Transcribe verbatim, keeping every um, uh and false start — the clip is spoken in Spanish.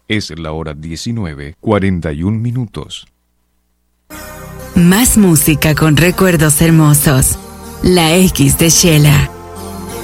Es la hora diecinueve, cuarenta y un minutos. Más música con recuerdos hermosos. La X de Shela.